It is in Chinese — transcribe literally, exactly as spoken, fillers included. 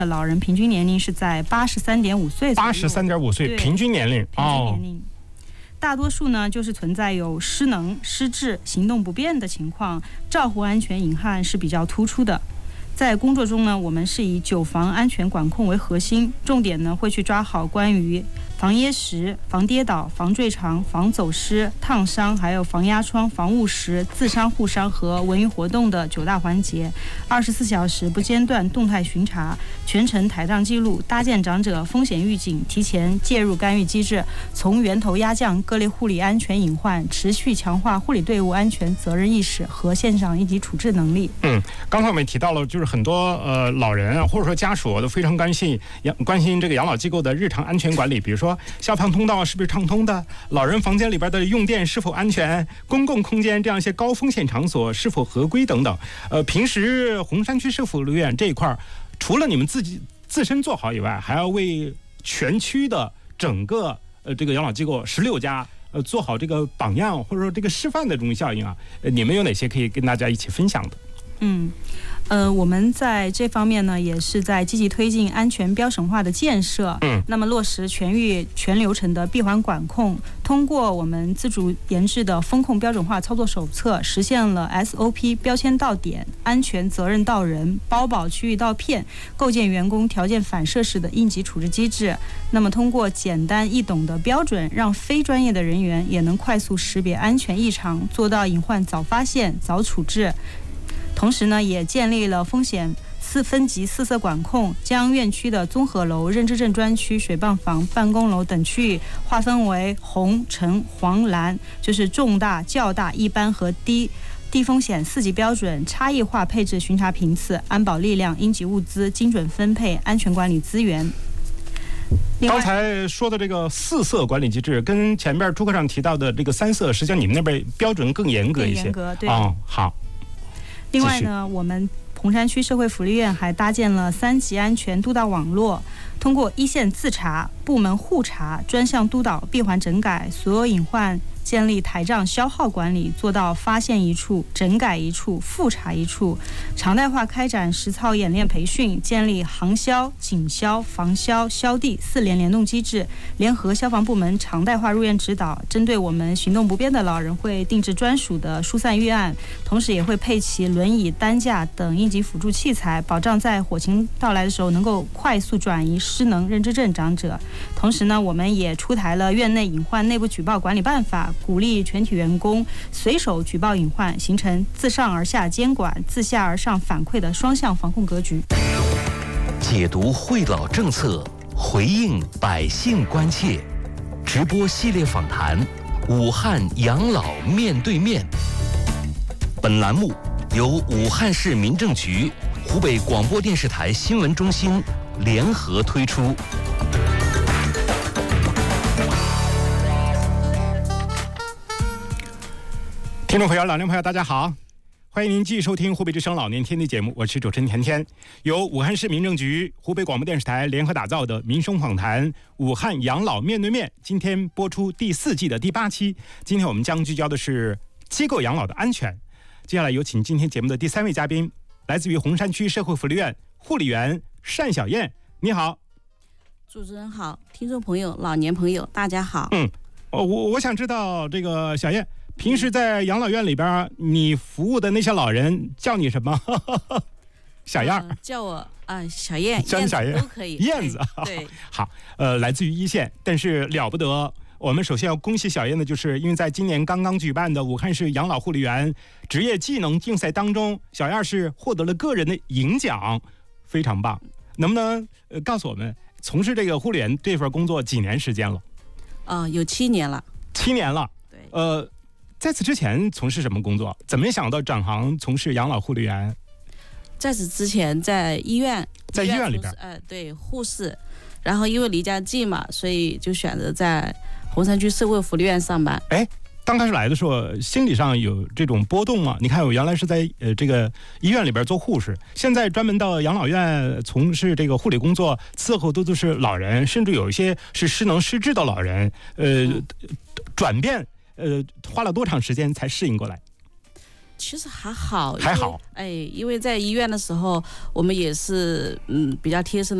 老人平均年龄是在八十三点五岁左右。 八十三点五岁平均年龄， 平均年龄。哦，大多数呢就是存在有失能、失智、行动不便的情况，照护安全隐患是比较突出的。在工作中呢，我们是以久防安全管控为核心，重点呢会去抓好关于防噎食、防跌倒、防坠床、防走失、烫伤，还有防压疮、防误食、自伤护伤和文娱活动的九大环节，二十四小时不间断动态巡查，全程台账记录，搭建长者风险预警、提前介入干预机制，从源头压降各类护理安全隐患，持续强化护理队伍安全责任意识和现场应急处置能力。 嗯，刚才我们也提到了，就是很多呃老人啊，或者说家属都非常关心养关心这个养老机构的日常安全管理，比如说消防通道是不是畅通的，老人房间里边的用电是否安全，公共空间这样一些高风险场所是否合规等等。呃，平时红山区社福福利院这一块，除了你们自己自身做好以外，还要为全区的整个呃这个养老机构十六家呃做好这个榜样或者说这个示范的这种效应啊。呃，你们有哪些可以跟大家一起分享的？ 嗯。呃，我们在这方面呢，也是在积极推进安全标准化的建设。嗯，那么落实全域全流程的闭环管控，通过我们自主研制的风控标准化操作手册，实现了 S O P 标签到点、安全责任到人、包保区域到片，构建员工条件反射式的应急处置机制。那么通过简单易懂的标准，让非专业的人员也能快速识别安全异常，做到隐患早发现、早处置。同时呢，也建立了风险四分级四色管控，将院区的综合楼、认知症专区、水泵房、办公楼等区域划分为红、橙、黄、蓝，就是重大、较大、一般和低低风险四级标准，差异化配置巡查频次、安保力量、应急物资，精准分配安全管理资源。 刚才说的这个四色管理机制，跟前面朱科长提到的这个三色，实际上你们那边标准更严格一些。 更严格，对。 哦，好。 另外呢，我们红山区社会福利院还搭建了三级安全督导网络，通过一线自查、部门互查、专项督导、闭环整改，所有隐患建立台账消耗管理，做到发现一处、整改一处、复查一处。常态化开展实操演练培训，建立航消、警消、防消、消地四联联动机制，联合消防部门常态化入院指导。针对我们行动不便的老人，会定制专属的疏散预案，同时也会配齐轮椅、担架等应急辅助器材，保障在火情到来的时候能够快速转移失能认知症长者。同时呢，我们也出台了院内隐患内部举报管理办法，鼓励全体员工随手举报隐患，形成自上而下监管、自下而上反馈的双向防控格局。 解读惠老政策，回应百姓关切。直播系列访谈，武汉养老面对面。本栏目由武汉市民政局、湖北广播电视台新闻中心联合推出。 听众朋友、老年朋友，大家好，欢迎您继续收听湖北之声老年天地节目，我是主持人甜甜。由武汉市民政局、湖北广播电视台联合打造的民生访谈《武汉养老面对面》，今天播出第四季的第八期。今天我们将聚焦的是机构养老的安全。接下来有请今天节目的第三位嘉宾，来自于红山区社会福利院护理员单小燕。你好。 主持人好，听众朋友、老年朋友，大家好。 嗯，我我想知道这个小燕。平时在养老院里边，你服务的那些老人叫你什么？小燕、呃、 叫我啊、呃，小燕， 叫你小燕都可以。 燕子， 对， 好，呃，来自于一线，但是了不得。我们首先要恭喜小燕的，就是因为在今年刚刚举办的武汉市养老护理员职业技能竞赛当中，小燕是获得了个人的银奖，非常棒。能不能呃告诉我们，从事这个护理员这份工作几年时间了？ 啊、呃，有七年了。七年了。 对。 呃。在此之前从事什么工作？怎么想到转行从事养老护理员？ 在此之前在医院， 在医院里边， 呃，对，护士。然后因为离家近嘛，所以就选择在红山区社会福利院上班。 哎，刚开始来的时候，心理上有这种波动吗？你看，我原来是在呃这个医院里边做护士，现在专门到养老院从事这个护理工作，伺候的都是老人，甚至有一些是失能失智的老人。呃，嗯、转变。呃，花了多长时间才适应过来？ 其实还好， 还好。 哎，因为在医院的时候，我们也是嗯比较贴身的。